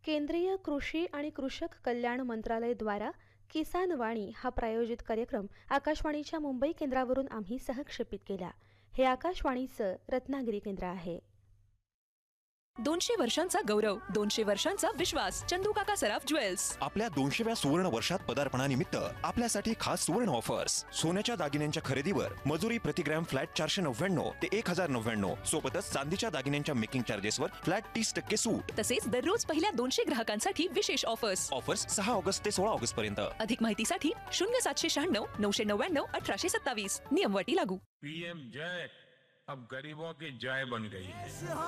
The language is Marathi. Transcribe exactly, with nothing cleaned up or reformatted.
केंद्रीय कृषी आणि कृषक कल्याण मंत्रालय द्वारा किसान वाणी हा प्रायोजित कार्यक्रम आकाशवाणीच्या मुंबई केंद्रावरून आम्ही सहक्षेपित केला। हे आकाशवाणीचं रत्नागिरी केंद्र आहे। दोनशे वर्षांचा गौरव, दोनशे वर्षांचा विश्वास, चंदूकाका सराफ ज्वेल्स। आपल्या दोनशेव्या सुवर्ण वर्षात पदार्पणानिमित्त आपल्यासाठी खास सुवर्ण ऑफर्स। सोन्याच्या दागिन्यांच्या खरेदीवर मजुरी प्रति ग्रॅम फ्लॅट चारशे नव्याण्णव ते एक हजार नव्याण्णव, सोबतच चांदीच्या दागिन्यांच्या मेकिंग चार्जेसवर फ्लॅट तीस टक्के सूट। तसेच दररोज पहिल्या दोनशे ग्राहकांसाठी विशेष ऑफर्स। ऑफर्स सहा ऑगस्ट ते सोळा ऑगस्ट पर्यंत। अधिक माहितीसाठी शून्य सातशे शहाण्णव नऊशे नव्याण्णव अठराशे सत्तावीस। नियम अटी लागू। पीएम जय अब गरीबों की जय बन गई है।